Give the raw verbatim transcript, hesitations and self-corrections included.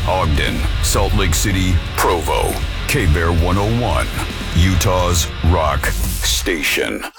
Ogden, Salt Lake City, Provo. K-Bear one oh one, Utah's Rock Station.